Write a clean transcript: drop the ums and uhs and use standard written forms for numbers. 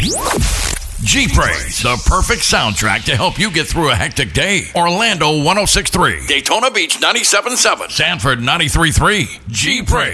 G-Praise, the perfect soundtrack to help you get through a hectic day. Orlando 106.3, Daytona Beach 97.7, Sanford 93.3. G-Praise.